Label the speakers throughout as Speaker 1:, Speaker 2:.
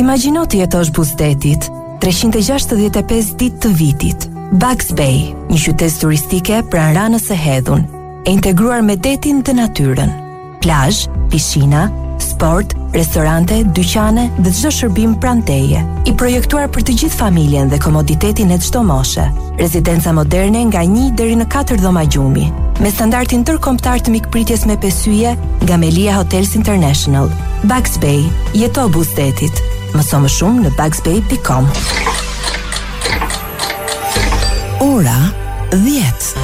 Speaker 1: Imagjino të jetosh buzëdetit, 365 ditë të vitit. Bugs Bay, një qytet turistike pranë Ranës së Hedhun, e integruar me detin dhe natyrën. Plazh, pishina, sport, restorante, dyqane dhe çdo shërbim pranë teje. I projektuar për të gjithë familjen dhe komoditetin e çdo moshe. Rezidenca moderne nga 1 deri në 4 dhoma gjumi, me standardin ndërkombëtar të mikpritjes me pesyje nga Melia Hotels International. Bugs Bay, jeto buzëdetit. Mëso më shumë në bugsbay.com. Ora 10.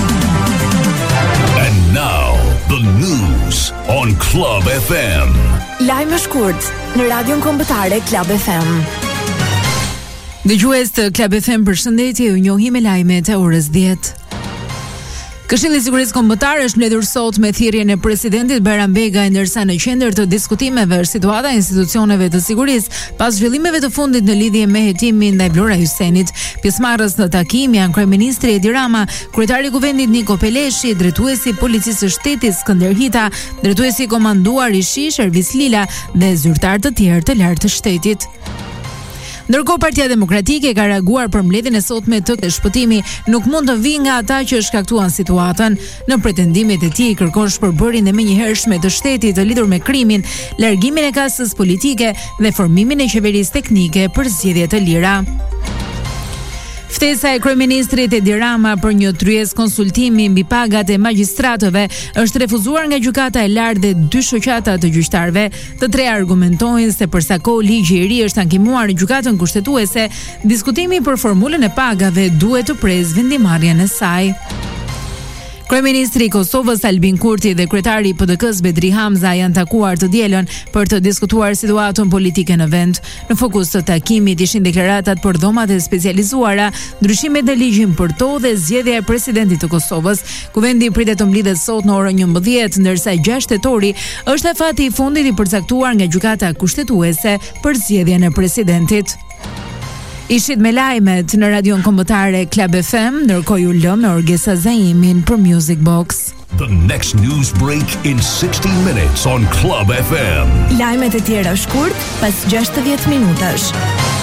Speaker 2: And now the news on Club FM.
Speaker 3: Lajme shkurt në Radion Kombëtare Club FM.
Speaker 4: Dëgjues të Club FM, përshëndetje, ju njohim me lajmet e orës 10. Këshilli i Sigurisë Kombëtare është mbledhur sot me thirrjen e presidentit Bayram Begaj, ndërsa në qendër të diskutimeve është situata e institucioneve të sigurisë pas zhvillimeve të fundit në lidhje me hetimin ndaj Vlora Hysenit. Pjesëmarrës në takim janë kryeministri Edi Rama, kryetari i kuvendit Niko Peleshi, drejtuesi i policisë së shtetit Skënder Hita, drejtuesi i komanduar i SHI Ervis Lila dhe zyrtar të tjerë të lartë të shtetit. Ndërkohë Partia Demokratike ka reaguar për mbledhjen e sotme të shpëtimi nuk mund të vijë nga ata që shkaktuan situatën. Në pretendimet e tij kërkon shpërbërjen e menjëhershme të shtetit të lidhur me krimin, largimin e kasës politike dhe formimin e qeverisë teknike për zgjedhje të lira. Ftesa e kryeministrit Edi Rama për një tryez konsultimi mbi pagat e magjistratëve është refuzuar nga gjykata e lartë dhe 2 shoqata të gjyqtarëve. Të tre argumentojnë se për sa kohë ligji i ri është ankimuar në gjykatën kushtetuese, diskutimi për formulën e pagave duhet të presë vendimarrjen e saj. Kryeministri i Kosovës Albin Kurti dhe kryetari i PDK-s Bedri Hamza janë takuar të dielën për të diskutuar situatën politike në vend. Në fokus të takimit ishin deklaratat për dhomat e specializuara, ndryshimet në ligjin për to dhe zgjedhja e presidentit të Kosovës. Kuvendi pritet të mblidhet sot në orën 11, ndërsa 6 tetori është afati i fundit i përcaktuar nga gjykata kushtetuese për zgjedhjen e presidentit. Ishit me lajmet në Radion Kombëtare Club FM, ndërkohë ju lëm me Orgesa Zaimin për Music Box.
Speaker 2: The next news break in 60 minutes on Club FM.
Speaker 3: Lajmet e tjera shkurt pas 60 minutash.